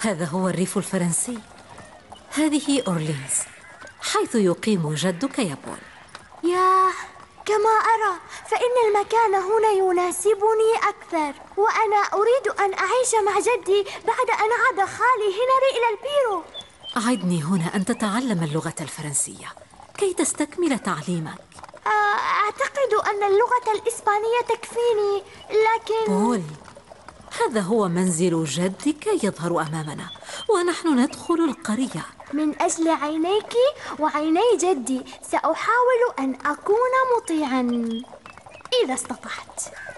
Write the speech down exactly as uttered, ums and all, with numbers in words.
هذا هو الريف الفرنسي. هذه أورلينز حيث يقيم جدك يا بول. ياه، كما أرى فإن المكان هنا يناسبني أكثر، وأنا أريد أن أعيش مع جدي بعد أن عاد خالي هنري إلى البيرو. أعدني هنا أن تتعلم اللغة الفرنسية كي تستكمل تعليمك. أعتقد أن اللغة الإسبانية تكفيني، لكن... بول، هذا هو منزل جدك يظهر أمامنا، ونحن ندخل القرية. من أجل عينيك وعيني جدي سأحاول أن أكون مطيعا إذا استطعت.